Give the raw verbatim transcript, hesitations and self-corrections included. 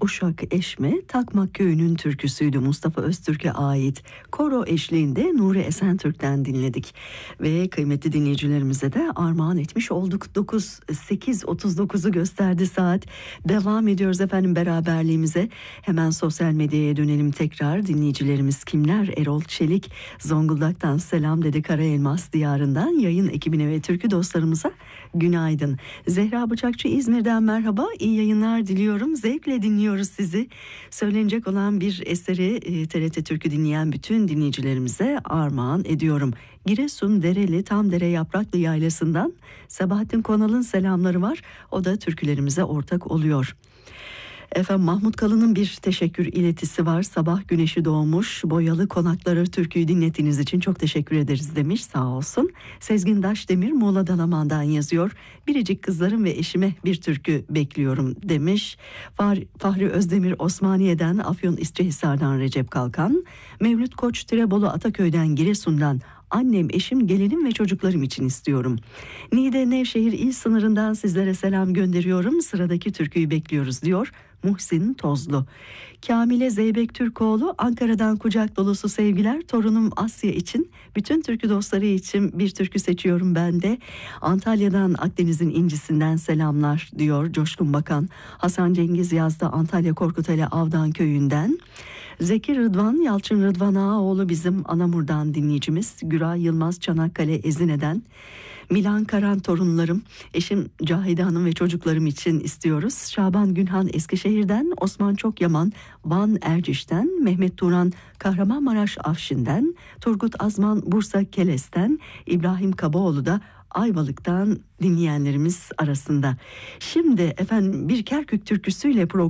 Uşak Eşme Takmak Köyü'nün türküsüydü. Mustafa Öztürk'e ait koro eşliğinde Nuri Esentürk'ten dinledik. Ve kıymetli dinleyicilerimize de armağan etmiş olduk. dokuz sekiz otuz dokuzu gösterdi saat. Devam ediyoruz efendim beraberliğimize. Hemen sosyal medyaya dönelim tekrar. Dinleyicilerimiz kimler? Erol Çelik Zonguldak'tan selam dedi, Karaelmas diyarından. Yayın ekibine ve türkü dostlarımıza günaydın. Zehra Bıçakçı İzmir'den merhaba. İyi yayınlar diliyorum. Zevkle dinliyoruz sizi. Söylenecek olan bir eseri e, T R T Türkü dinleyen bütün dinleyicilerimize armağan ediyorum. Giresun Dereli Tamdere Yapraklı Yaylası'ndan Sabahattin Konal'ın selamları var. O da türkülerimize ortak oluyor. Efendim Mahmut Kalın'ın bir teşekkür iletisi var. Sabah güneşi doğmuş, boyalı konakları türküyü dinlettiğiniz için çok teşekkür ederiz demiş, sağ olsun. Sezgin Daşdemir Muğla Dalaman'dan yazıyor. Biricik kızlarım ve eşime bir türkü bekliyorum demiş. Fahri Özdemir Osmaniye'den, Afyon İsçehisar'dan Recep Kalkan. Mevlüt Koç Tirebolu Ataköy'den Giresun'dan annem, eşim, gelinim ve çocuklarım için istiyorum. Niğde Nevşehir il sınırından sizlere selam gönderiyorum. Sıradaki türküyü bekliyoruz diyor Muhsin Tozlu. Kamile Zeybek Türkoğlu Ankara'dan kucak dolusu sevgiler. Torunum Asya için, bütün türkü dostları için bir türkü seçiyorum ben de. Antalya'dan Akdeniz'in incisinden selamlar diyor Coşkun Bakan. Hasan Cengiz yazdı Antalya Korkuteli Avdan köyünden. Zeki Rıdvan Yalçın Rıdvan Ağaoğlu bizim Anamur'dan dinleyicimiz. Güray Yılmaz Çanakkale Ezine'den. Milan Karan torunlarım, eşim Cahide Hanım ve çocuklarım için istiyoruz. Şaban Günhan Eskişehir'den, Osman Çokyaman Van Erciş'ten, Mehmet Turan Kahramanmaraş Afşin'den, Turgut Azman Bursa Keles'ten, İbrahim Kabaoğlu da Ayvalık'tan dinleyenlerimiz arasında. Şimdi efendim bir Kerkük türküsüyle program